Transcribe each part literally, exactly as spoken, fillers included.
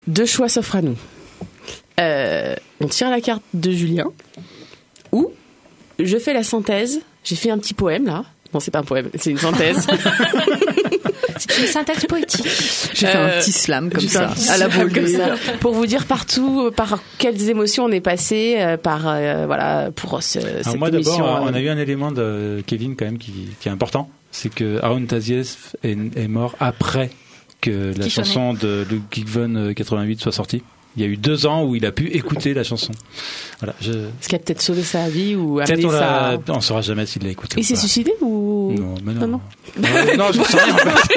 Deux choix s'offrent à nous. Euh, on tire la carte de Julien, ou je fais la synthèse. J'ai fait un petit poème là. Non, c'est pas un poème, c'est une synthèse. C'est une synthèse poétique. J'ai fait euh, un petit slam comme ça, à la boule comme ça, pour vous dire partout par quelles émotions on est passé, euh, par euh, voilà pour ce, Alors cette moi, émission. d'abord, euh... on a eu un élément de Kevin quand même qui, qui est important, c'est que Aaron Taziev est, est mort après que la qui chanson de Ludwig von quatre-vingt-huit soit sortie. Il y a eu deux ans où il a pu écouter la chanson. Voilà. Je... Est-ce qu'il a peut-être sauvé sa vie ou peut-être amené on, sa... on saura jamais s'il l'a écouté. Il s'est suicidé ou non, mais non. Non, non. Non, non, je sais rien. En fait.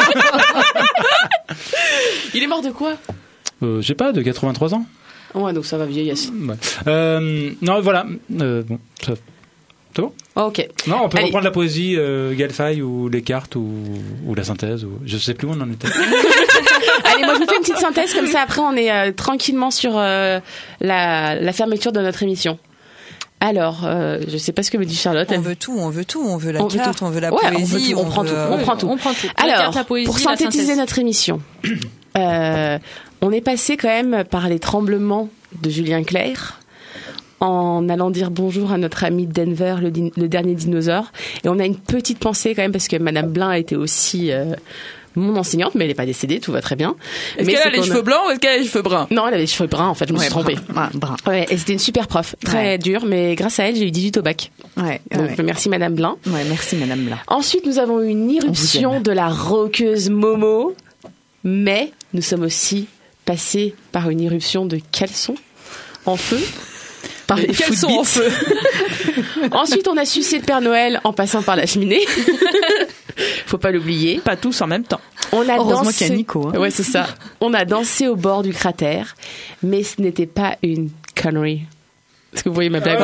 Il est mort de quoi? euh, J'ai pas de quatre-vingt-trois ans. Ouais, donc ça va vieillasser. Ouais. Euh, non, voilà. Euh, bon, ça... C'est bon? Oh, ok. Non, on peut Allez. reprendre la poésie euh, Galfay ou les cartes ou, ou la synthèse. Ou... Je sais plus où on en était. Allez, moi je vous fais une petite synthèse comme ça. Après, on est euh, tranquillement sur euh, la, la fermeture de notre émission. Alors, euh, je sais pas ce que me dit Charlotte. On veut tout, on veut tout, on veut la on veut carte, tout. on veut la Ouais, poésie, on, veut tout, on, on prend veut... tout, on prend tout. On prend tout. Alors, la carte, la poésie, pour la synthétiser synthèse. notre émission, euh, on est passé quand même par les tremblements de Julien Clerc, en allant dire bonjour à notre ami Denver, le, din- le dernier dinosaure. Et on a une petite pensée quand même, parce que Madame Blin a été aussi euh, mon enseignante, mais elle n'est pas décédée, tout va très bien. Est-ce mais qu'elle c'est a les qu'on cheveux blancs ou est-ce qu'elle a les cheveux bruns? Non, elle avait les cheveux bruns, en fait, je me Ouais, suis trompée. brun. Ouais, brun. Ouais, et c'était une super prof, très Ouais. dure, mais grâce à elle, j'ai eu dix-huit au bac. Ouais, Donc ouais. merci Madame Blin. Ouais, merci Madame Blin. Ensuite, nous avons eu une irruption aime. de la rockeuse Momo, mais nous sommes aussi passés par une irruption de caleçons en feu. Par les Quels sont footbeats. en feu? Ensuite, on a sucé le Père Noël en passant par la cheminée. Faut pas l'oublier. Pas tous en même temps. On a Heureusement dansé... qu'il y a Nico, hein. Ouais, c'est ça. On a dansé au bord du cratère, mais ce n'était pas une connerie. Est-ce que vous voyez ma blague?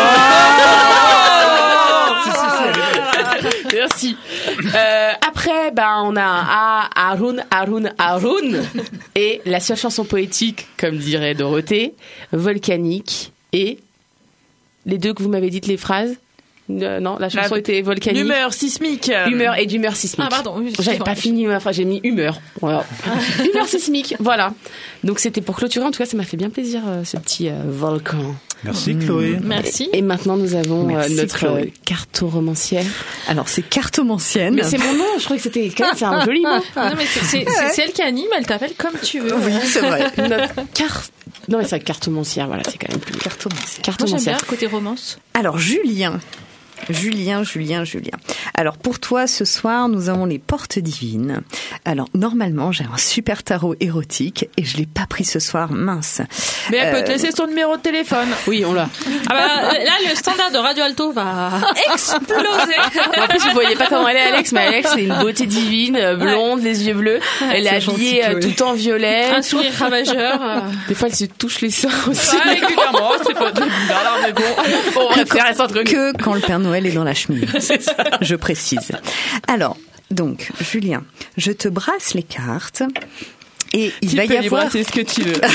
Merci. Euh, après, ben, on a ah, Haroun, Haroun, Haroun. Et la seule chanson poétique, comme dirait Dorothée, volcanique. Et les deux que vous m'avez dites les phrases. Euh, non, la chanson La- était volcanique. Humeur sismique. Humeur et d'humeur sismique. Ah, pardon. J'avais pas fini ma phrase, j'ai mis humeur. Voilà. Humeur sismique, voilà. Donc c'était pour clôturer. En tout cas, ça m'a fait bien plaisir, euh, ce petit euh, volcan. Merci Chloé. Merci. Et maintenant, nous avons euh, Merci, notre Chloé. euh, cartomancière. Alors, c'est cartomancienne. Mais c'est mon nom, je croyais que c'était quand même, c'est un joli mot. Non, mais c'est, c'est, c'est, c'est elle qui anime, elle t'appelle comme tu veux. Oui, c'est vrai. Notre carte. Non, mais c'est cartomancière, voilà, c'est quand même plus. Cartomancienne. Moi, j'aime bien Cartomancière. le côté romance. Alors, Julien. Julien, Julien, Julien. Alors, pour toi, ce soir, nous avons les portes divines. Alors, normalement, j'ai un super tarot érotique et je l'ai pas pris ce soir, mince. Mais elle peut Euh, te laisser son numéro de téléphone. Oui, on l'a. Ah bah, là, le standard de Radio Alto va exploser. En plus, vous voyez pas comment elle est, Alex, mais Alex, c'est une beauté divine, euh, blonde, les yeux bleus. Elle est C'est habillée gentil, euh, Chloé. tout en violet. Un sourire ravageur. euh. Des fois, elle se touche les seins aussi. Ouais, régulièrement, c'est pas de bizarre, mais bon. Bon, on va faire reste entre nous. Que quand le Père Noël est dans la cheminée. Je précise. Alors, donc, Julien, je te brasse les cartes. Et il Tu va peux y lui avoir... brasser ce que tu veux.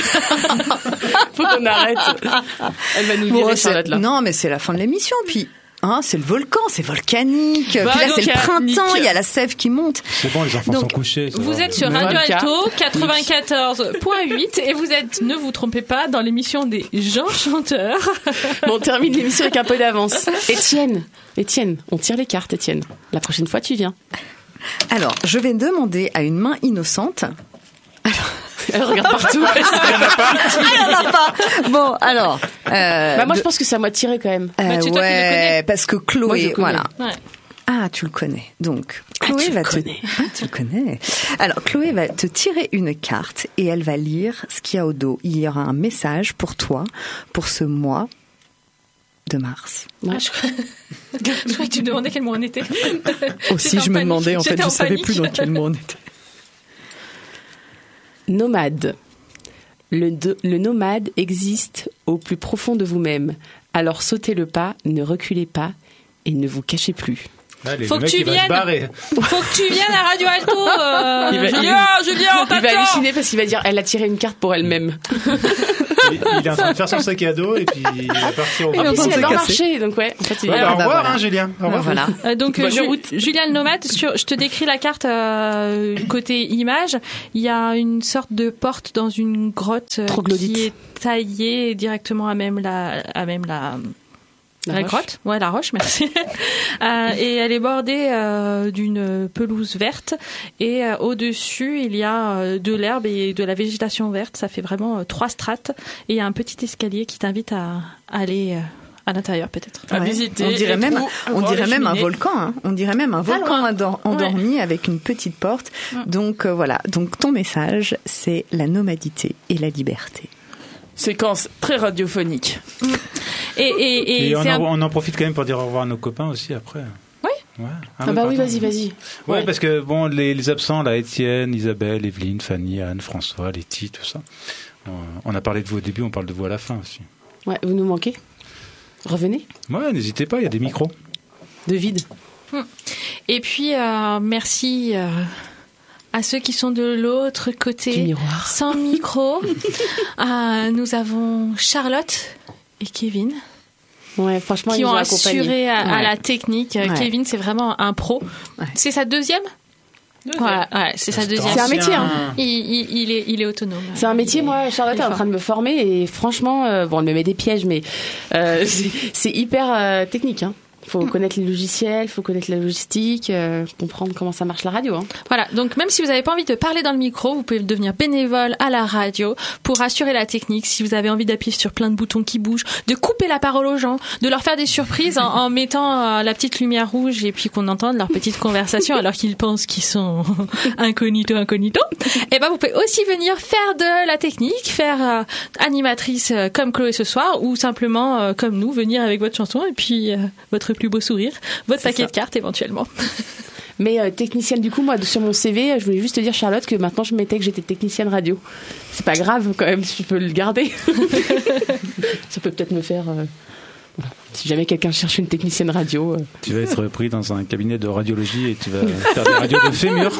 Faut qu'on arrête. Elle va nous Bon, virer, c'est- Charlotte, là. non, mais c'est la fin de l'émission. Puis, hein, c'est le volcan, c'est volcanique. Va, Puis là, c'est le volcanique. printemps, il y a la sève qui monte. C'est bon, les enfants Donc, sont couchés. ça Vous va. êtes sur Mais Radio vingt-quatre. Alto quatre-vingt-quatorze virgule huit et vous êtes, ne vous trompez pas, dans l'émission des gens chanteurs. Bon, on termine l'émission avec un peu d'avance. Étienne, Étienne, on tire les cartes, Étienne. La prochaine fois, tu viens. Alors, je vais demander à une main innocente. Elle regarde partout. Ah, il y en a pas. Bon, alors. Euh, Bah, moi, je de- pense que c'est à moi de tirer quand même. euh, Bah, tu- toi, tu le ouais, connais. parce que Chloé, Moi, je le connais. voilà. Ouais. Ah, tu le connais. Donc, Chloé tu le va connais. te. Ah, tu le connais. Alors, Chloé va te tirer une carte et elle va lire ce qu'il y a au dos. Il y aura un message pour toi pour ce mois de mars. Ouais. Ah, je... je croyais que tu me demandais quel mois on était. Aussi, J'étais en je me panique. demandais, en fait, J'étais je en savais panique. plus dans quel mois on était. Nomade. Le, do- le nomade existe au plus profond de vous-même. Alors sautez le pas, ne reculez pas et ne vous cachez plus. Allez, Faut le que mec, tu il va se viennes. barrer. Faut que tu viennes à Radio Alto. Euh... Il va- Julien, Julien, on Il va t'attend. halluciner parce qu'il va dire elle a tiré une carte pour elle-même. il, il est en train de faire son sac à dos et puis il va partir au Il est en En train plus, de il se adore casser. marcher, donc ouais. En fait, il Ouais, est- bah, au bah, revoir, voilà. hein, Julien. Au revoir. Voilà. Euh, donc, Bonne euh, Ju- route. Julien le Nomade, sur, je te décris la carte euh, côté image. Il y a une sorte de porte dans une grotte euh, Troglodyte. qui est taillée directement à même la, à même la, La la roche. grotte. Ouais, la roche, merci. Euh, et elle est bordée euh, d'une pelouse verte. Et euh, au-dessus, il y a euh, de l'herbe et de la végétation verte. Ça fait vraiment euh, trois strates. Et il y a un petit escalier qui t'invite à, à aller euh, à l'intérieur, peut-être. À Ouais. visiter. On dirait et même, tout, on voir dirait les même un cheminées. volcan. Hein. On dirait même un volcan loin. endor- endormi avec une petite porte. Donc euh, voilà. Donc ton message, c'est la nomadité et la liberté. Séquence très radiophonique. Et, et, et, Et on c'est en, un- on en profite quand même pour dire au revoir à nos copains aussi après. Oui. Ouais. Ah bah oui, pardon. vas-y, vas-y. Ouais, Ouais. parce que bon, les, les absents, là, Étienne, Isabelle, Evelyne, Fanny, Anne, François, Letty, tout ça. On, on a parlé de vous au début, on parle de vous à la fin aussi. Ouais, vous nous manquez. Revenez. Ouais, n'hésitez pas, il y a des micros. De vide. Et puis, euh, merci euh, à ceux qui sont de l'autre Du côté, miroir. sans micro. Euh, nous avons Charlotte et Kevin Ouais, franchement, qui ils nous ont ont accompagnés. assuré à, à Ouais. la technique. Euh, Ouais. Kevin, c'est vraiment un pro. Ouais. C'est sa deuxième Voilà, ouais, c'est sa deuxième. C'est un métier, hein. Il, il, il est, il est autonome. C'est un métier, moi, Charlotte Il est est en fort. train de me former et franchement, euh, bon, elle me met des pièges, mais euh, c'est c'est hyper euh, technique. Hein. Faut connaître les logiciels, faut connaître la logistique, euh, comprendre comment ça marche la radio. Hein. Voilà, donc même si vous n'avez pas envie de parler dans le micro, vous pouvez devenir bénévole à la radio pour assurer la technique. Si vous avez envie d'appuyer sur plein de boutons qui bougent, de couper la parole aux gens, de leur faire des surprises en, en mettant euh, la petite lumière rouge et puis qu'on entende leur petite conversation alors qu'ils pensent qu'ils sont incognito, incognito, et ben vous pouvez aussi venir faire de la technique, faire euh, animatrice euh, comme Chloé ce soir ou simplement euh, comme nous, venir avec votre chanson et puis euh, votre plus beau sourire, votre paquet ça. de cartes éventuellement. Mais euh, technicienne, du coup, moi, sur mon C V, je voulais juste te dire, Charlotte, que maintenant je mettais que j'étais technicienne radio. C'est pas grave, quand même, si je peux le garder. Ça peut peut-être me faire. euh, voilà. Si jamais quelqu'un cherche une technicienne radio. euh, Tu vas être pris dans un cabinet de radiologie et tu vas faire des radios de fémur.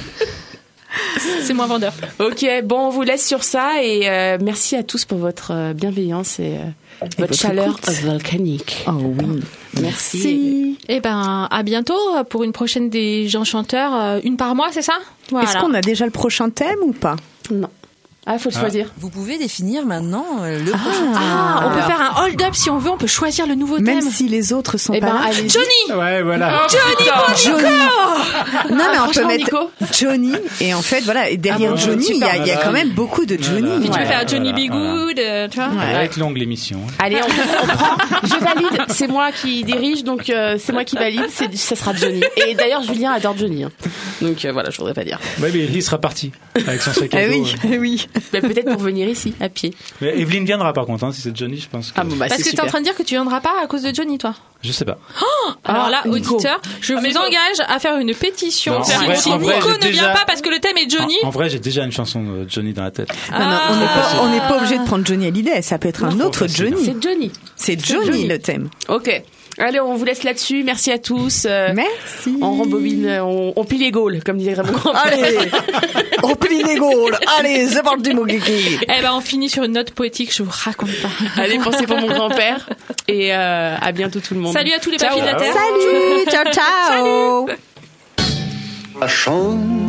C'est moins vendeur. Ok, bon, on vous laisse sur ça et euh, merci à tous pour votre euh, bienveillance et, euh, votre votre chaleur écoute. volcanique. Oh oui. Merci. Eh ben, à bientôt pour une prochaine des gens chanteurs, euh, une par mois, c'est ça? Voilà. Est-ce qu'on a déjà le prochain thème ou pas? Non. Ah, faut le Ah. choisir. Vous pouvez définir maintenant euh, le prochain Ah, on peut Alors. faire un hold-up si on veut, on peut choisir le nouveau Même thème. si les autres sont Eh pas ben, là. allez. Johnny! Ouais, voilà. Johnny, Johnny. Non, mais on peut franchement, mettre Nico. Johnny. Et en fait, voilà. Et derrière Ah bon, Johnny, il y a, il y a super. quand même beaucoup de Johnny. Voilà. Puis tu Ouais. veux faire Johnny Voilà, Be voilà. Good, euh, tu vois? Elle va être longue l'émission. Allez, on, on prend. Je valide. C'est moi qui dirige, donc euh, c'est moi qui valide. C'est, ça sera Johnny. Et d'ailleurs, Julien adore Johnny. Hein. Donc euh, voilà, je voudrais pas dire. Ouais, mais il sera parti avec son sac à Ah dos. oui, ouais. oui. Mais peut-être pour venir ici, à pied. Mais Evelyne viendra par contre, hein, si c'est Johnny, je pense. Que... Ah bon, bah Parce c'est que t'es en super. train de dire que tu viendras pas à cause de Johnny, toi. Je sais pas. Alors là, Ah, Nico. auditeur, je mais vous faut- engage à faire une pétition. Non, en si vrai- si en vrai, Nico j'ai ne vient déjà- pas parce que le thème est Johnny. En, en vrai, j'ai déjà une chanson de Johnny dans la tête. Non, non, on n'est Ah. pas, on n'est pas obligé de prendre Johnny Hallyday. Ça peut être un Non, autre trop facile. Johnny. C'est Johnny. C'est Johnny, Johnny. le thème. Ok. Allez, on vous laisse là-dessus. Merci à tous. Euh, Merci. on rembobine, on, on plie les gaules, comme dirait mon grand-père. Allez, on plie les gaules. Allez, c'est parti, mon kiki. Eh ben, on finit sur une note poétique, je vous raconte pas. Allez, pensez pour mon grand-père. Et euh, à bientôt tout le monde. Salut à tous les Ciao. papis de la Terre. Salut, ciao, ciao. La chance